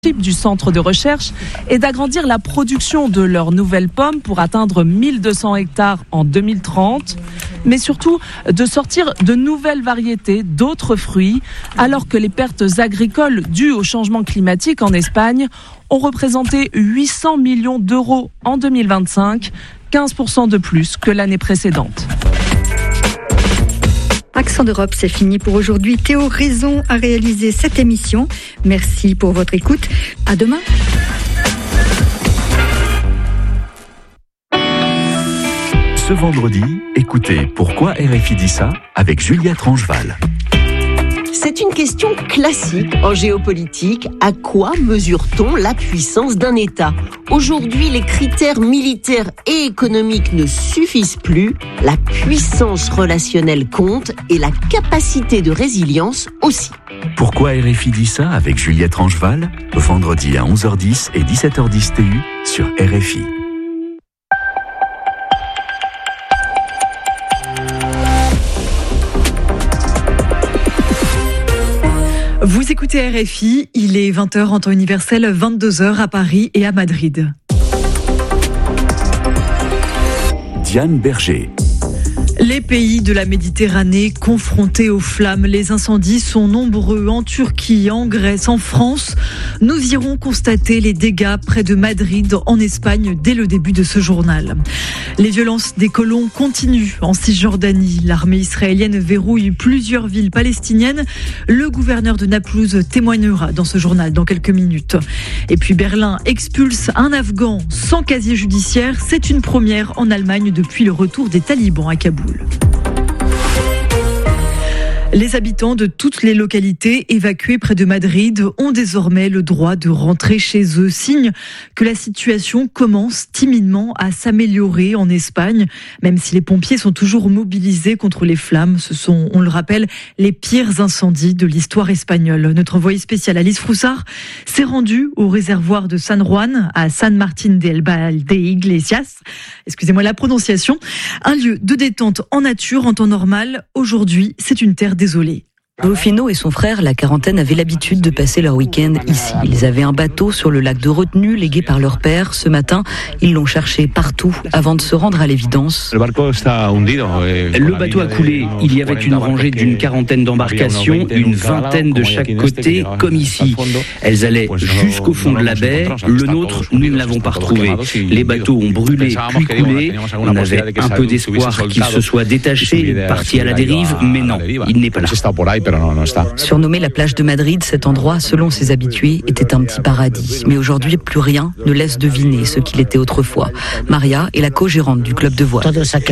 Du centre de recherche est d'agrandir la production de leurs nouvelles pommes pour atteindre 1200 hectares en 2030, mais surtout de sortir de nouvelles variétés d'autres fruits, alors que les pertes agricoles dues au changement climatique en Espagne ont représenté 800 millions d'euros en 2025, 15% de plus que l'année précédente. Accent d'Europe, c'est fini pour aujourd'hui. Théo Raison a réalisé cette émission. Merci pour votre écoute. À demain. Ce vendredi, écoutez Pourquoi RFI dit ça avec Juliette Rangeval. C'est une question classique en géopolitique. À quoi mesure-t-on la puissance d'un État ? Aujourd'hui, les critères militaires et économiques ne suffisent plus. La puissance relationnelle compte et la capacité de résilience aussi. Pourquoi RFI dit ça avec Juliette Rangeval, vendredi à 11h10 et 17h10 TU sur RFI. Vous écoutez RFI, il est 20h en temps universel, 22h à Paris et à Madrid. Diane Berger. Les pays de la Méditerranée confrontés aux flammes. Les incendies sont nombreux en Turquie, en Grèce, en France. Nous irons constater les dégâts près de Madrid, en Espagne, dès le début de ce journal. Les violences des colons continuent en Cisjordanie. L'armée israélienne verrouille plusieurs villes palestiniennes. Le gouverneur de Naplouse témoignera dans ce journal dans quelques minutes. Et puis Berlin expulse un Afghan sans casier judiciaire. C'est une première en Allemagne depuis le retour des talibans à Kaboul. Les habitants de toutes les localités évacuées près de Madrid ont désormais le droit de rentrer chez eux, signe que la situation commence timidement à s'améliorer en Espagne, même si les pompiers sont toujours mobilisés contre les flammes. Ce sont, on le rappelle, les pires incendies de l'histoire espagnole. Notre envoyé spécial Alice Froussard s'est rendue au réservoir de San Juan, à San Martín del Iglesias, excusez-moi la prononciation, un lieu de détente en nature en temps normal. Aujourd'hui, c'est une terre désolé. Rufino et son frère, la quarantaine, avaient l'habitude de passer leur week-end ici. Ils avaient un bateau sur le lac de retenue légué par leur père. Ce matin, ils l'ont cherché partout avant de se rendre à l'évidence. Le bateau a coulé. Il y avait une rangée d'une quarantaine d'embarcations, une vingtaine de chaque côté, comme ici. Elles allaient jusqu'au fond de la baie. Le nôtre, nous ne l'avons pas retrouvé. Les bateaux ont brûlé puis coulé. On avait un peu d'espoir qu'il se soit détaché, parti à la dérive, mais non, il n'est pas là. Surnommé la plage de Madrid, cet endroit, selon ses habitués, était un petit paradis. Mais aujourd'hui, plus rien ne laisse deviner ce qu'il était autrefois. Maria est la co-gérante du club de voile.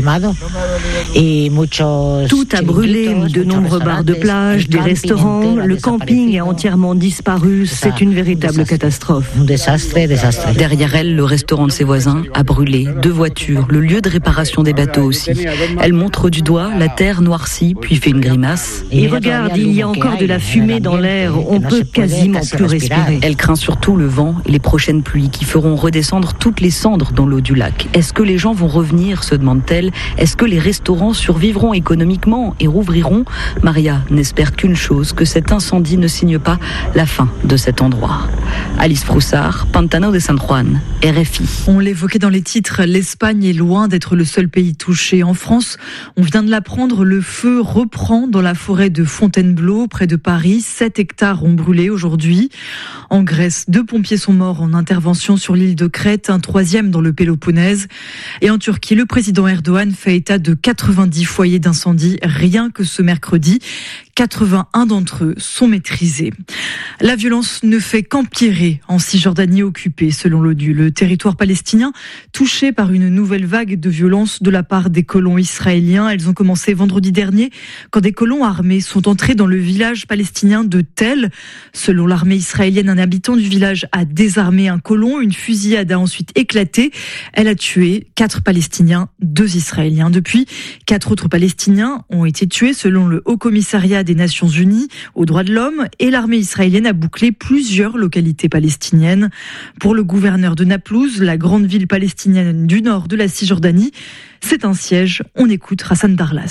Tout a brûlé, de nombreux bars de plage, des restaurants, le camping a entièrement disparu. C'est une véritable catastrophe. Derrière elle, le restaurant de ses voisins a brûlé, 2 voitures, le lieu de réparation des bateaux aussi. Elle montre du doigt la terre noircie, puis fait une grimace. Et regarde, il y a encore de la fumée dans l'air, on peut quasiment plus respirer. Elle craint surtout le vent et les prochaines pluies qui feront redescendre toutes les cendres dans l'eau du lac. Est-ce que les gens vont revenir, se demande-t-elle? Est-ce que les restaurants survivront économiquement et rouvriront? Maria n'espère qu'une chose, que cet incendie ne signe pas la fin de cet endroit. Alice Froussard, Pantano de San Juan, RFI. On l'évoquait dans les titres, l'Espagne est loin d'être le seul pays touché. En France, on vient de l'apprendre, le feu reprend dans la forêt de Fontainebleau, près de Paris. 7 hectares ont brûlé aujourd'hui. En Grèce, 2 pompiers sont morts en intervention sur l'île de Crète, un 3e dans le Péloponnèse. Et en Turquie, le président Erdogan fait état de 90 foyers d'incendie rien que ce mercredi. 81 d'entre eux sont maîtrisés. La violence ne fait qu'empirer en Cisjordanie occupée, selon l'ONU. Le territoire palestinien touché par une nouvelle vague de violence de la part des colons israéliens. Elles ont commencé vendredi dernier quand des colons armés sont entrés dans le village palestinien de Tel. Selon l'armée israélienne, un habitant du village a désarmé un colon. Une fusillade a ensuite éclaté. Elle a tué 4 Palestiniens, 2 Israéliens. Depuis, 4 autres Palestiniens ont été tués selon le Haut-Commissariat des Nations Unies aux droits de l'homme, et l'armée israélienne a bouclé plusieurs localités palestiniennes. Pour le gouverneur de Naplouse, la grande ville palestinienne du nord de la Cisjordanie, c'est un siège. On écoute Hassan Darlas.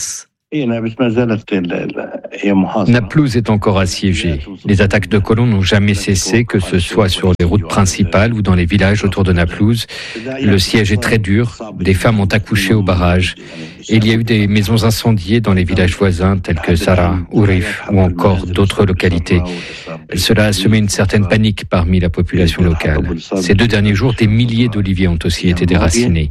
Naplouse est encore assiégée. Les attaques de colons n'ont jamais cessé, que ce soit sur les routes principales ou dans les villages autour de Naplouse. Le siège est très dur. Des femmes ont accouché au barrage. Et il y a eu des maisons incendiées dans les villages voisins tels que Sara, Ourif ou encore d'autres localités. Cela a semé une certaine panique parmi la population locale. Ces 2 derniers jours, des milliers d'oliviers ont aussi été déracinés.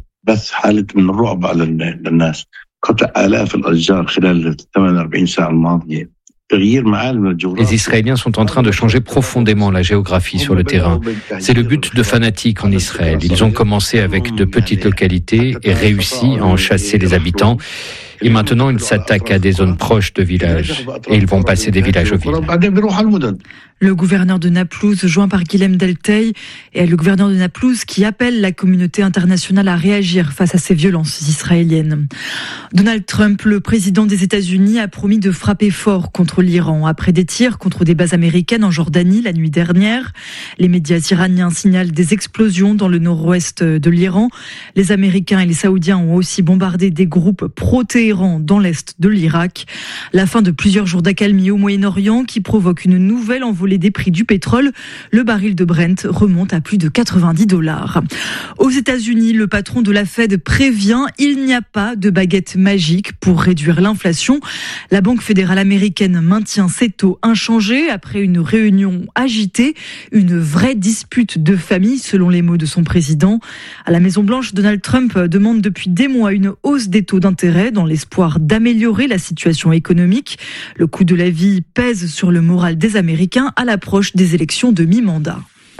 Les Israéliens sont en train de changer profondément la géographie sur le terrain. C'est le but de fanatiques en Israël. Ils ont commencé avec de petites localités et réussi à en chasser les habitants. Et maintenant, ils s'attaquent à des zones proches de villages. Et ils vont passer des villages aux villes. Le gouverneur de Naplouse, joint par Guilhem Delteil, est le gouverneur de Naplouse qui appelle la communauté internationale à réagir face à ces violences israéliennes. Donald Trump, le président des États-Unis, a promis de frapper fort contre l'Iran après des tirs contre des bases américaines en Jordanie la nuit dernière. Les médias iraniens signalent des explosions dans le nord-ouest de l'Iran. Les Américains et les Saoudiens ont aussi bombardé des groupes pro-Téhéran dans l'est de l'Irak. La fin de plusieurs jours d'accalmie au Moyen-Orient qui provoque une nouvelle envolée des prix du pétrole. Le baril de Brent remonte à plus de $90. Aux États-Unis, le patron de la Fed prévient il n'y a pas de baguette magique pour réduire l'inflation. La Banque fédérale américaine maintient ses taux inchangés après une réunion agitée, une vraie dispute de famille selon les mots de son président. À la Maison-Blanche, Donald Trump demande depuis des mois une hausse des taux d'intérêt dans l'espoir d'améliorer la situation économique. Le coût de la vie pèse sur le moral des Américains à l'approche des élections de mi-mandat.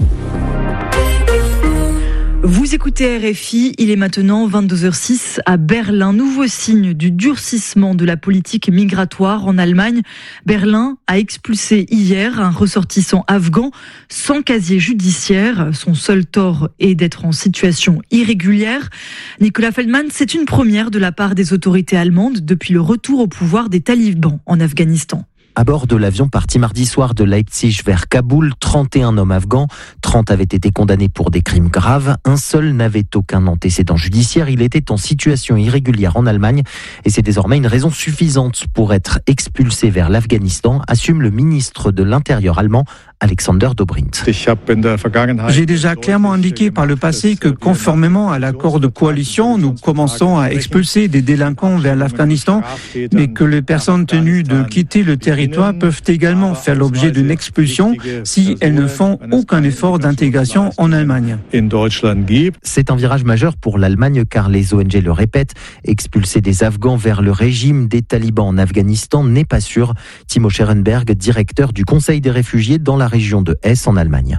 Vous écoutez RFI, il est maintenant 22h06 à Berlin. Nouveau signe du durcissement de la politique migratoire en Allemagne. Berlin a expulsé hier un ressortissant afghan sans casier judiciaire. Son seul tort est d'être en situation irrégulière. Nicolas Feldman, c'est une première de la part des autorités allemandes depuis le retour au pouvoir des talibans en Afghanistan. À bord de l'avion parti mardi soir de Leipzig vers Kaboul, 31 hommes afghans. 30 avaient été condamnés pour des crimes graves. Un seul n'avait aucun antécédent judiciaire. Il était en situation irrégulière en Allemagne. Et c'est désormais une raison suffisante pour être expulsé vers l'Afghanistan, assume le ministre de l'Intérieur allemand, Alexander Dobrindt. J'ai déjà clairement indiqué par le passé que conformément à l'accord de coalition, nous commençons à expulser des délinquants vers l'Afghanistan, mais que les personnes tenues de quitter le territoire peuvent également faire l'objet d'une expulsion si elles ne font aucun effort d'intégration en Allemagne. C'est un virage majeur pour l'Allemagne car les ONG le répètent, expulser des Afghans vers le régime des talibans en Afghanistan n'est pas sûr. Timo Scherenberg, directeur du Conseil des réfugiés dans la région de Hesse en Allemagne.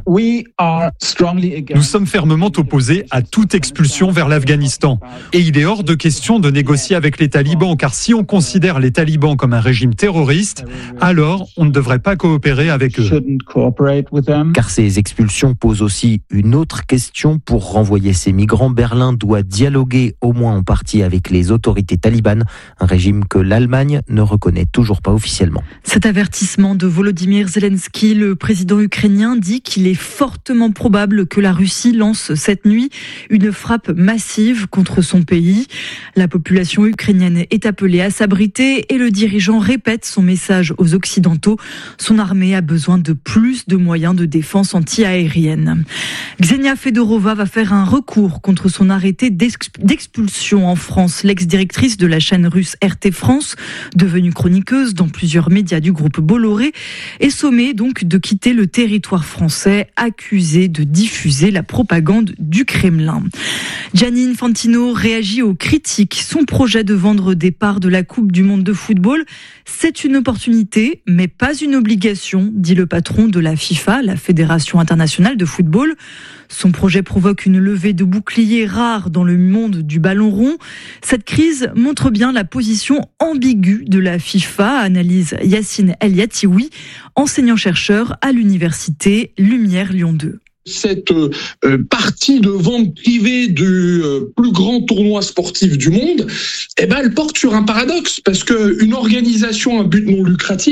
Nous sommes fermement opposés à toute expulsion vers l'Afghanistan. Et il est hors de question de négocier avec les talibans, car si on considère les talibans comme un régime terroriste, alors on ne devrait pas coopérer avec eux. Car ces expulsions posent aussi une autre question. Pour renvoyer ces migrants, Berlin doit dialoguer au moins en partie avec les autorités talibanes, un régime que l'Allemagne ne reconnaît toujours pas officiellement. Cet avertissement de Volodymyr Zelensky, le président ukrainien, dit qu'il est fortement probable que la Russie lance cette nuit une frappe massive contre son pays. La population ukrainienne est appelée à s'abriter et le dirigeant répète son message aux Occidentaux. Son armée a besoin de plus de moyens de défense anti-aérienne. Ksenia Fedorova va faire un recours contre son arrêté d'expulsion en France. L'ex-directrice de la chaîne russe RT France, devenue chroniqueuse dans plusieurs médias du groupe Bolloré, est sommée donc de quitter le territoire français, accusée de diffuser la propagande du Kremlin. Gianni Infantino réagit aux critiques. Son projet de vendre des parts de la Coupe du Monde de football, c'est une opportunité, mais pas une obligation, dit le patron de la FIFA, la Fédération internationale de football. Son projet provoque une levée de boucliers rare dans le monde du ballon rond. Cette crise montre bien la position ambiguë de la FIFA, analyse Yacine El Yatioui, enseignant-chercheur à l'université Lumière Lyon 2. Cette partie de vente privée du plus grand tournoi sportif du monde, elle porte sur un paradoxe, parce qu'une organisation à but non lucratif,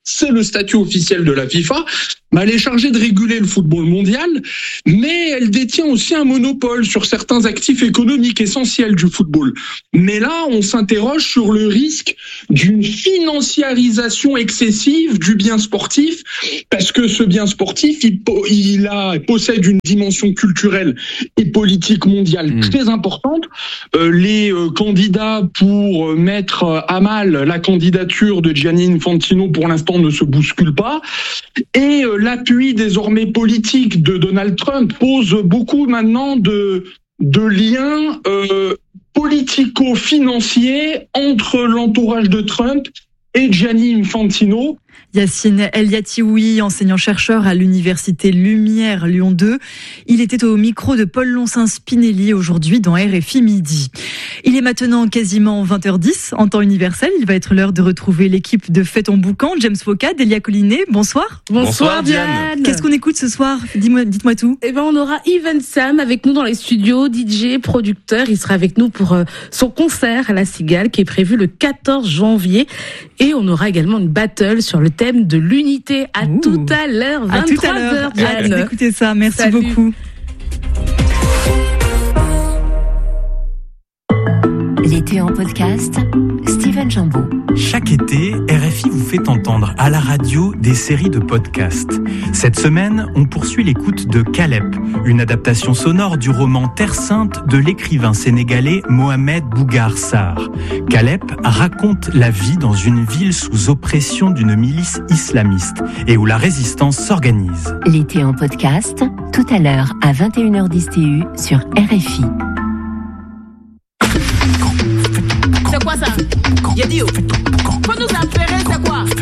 c'est le statut officiel de la FIFA. Elle est chargée de réguler le football mondial, mais elle détient aussi un monopole sur certains actifs économiques essentiels du football. Mais là, on s'interroge sur le risque d'une financiarisation excessive du bien sportif, parce que ce bien sportif, il possède une dimension culturelle et politique mondiale très importante. Les candidats pour mettre à mal la candidature de Gianni Infantino, pour l'instant, ne se bousculent pas. Et l'appui désormais politique de Donald Trump pose beaucoup maintenant de liens politico-financiers entre l'entourage de Trump et Gianni Infantino. Yacine El-Yatioui, enseignant-chercheur à l'université Lumière Lyon 2. Il était au micro de Paul Loncin-Spinelli aujourd'hui dans RFI Midi. Il est maintenant quasiment 20h10 en temps universel. Il va être l'heure de retrouver l'équipe de Fais ton boucan. James Foka, Delia Collinet, bonsoir. Bonsoir Diane. Qu'est-ce qu'on écoute ce soir ? Dites-moi tout. On aura Even Sam avec nous dans les studios, DJ, producteur. Il sera avec nous pour son concert à la Cigale qui est prévu le 14 janvier. Et on aura également une battle sur le thème de l'unité. À tout à l'heure, 23h, Diane. Écoutez ça, merci beaucoup. L'été en podcast, Steven Jambeau. Chaque été, RFI vous fait entendre à la radio des séries de podcasts. Cette semaine, on poursuit l'écoute de Calep, une adaptation sonore du roman Terre Sainte de l'écrivain sénégalais Mohamed Bougar Sarr. Calep raconte la vie dans une ville sous oppression d'une milice islamiste et où la résistance s'organise. L'été en podcast, tout à l'heure à 21h10 TU sur RFI. C'est quoi ça? Yadio. Faut nous appeler, c'est quoi?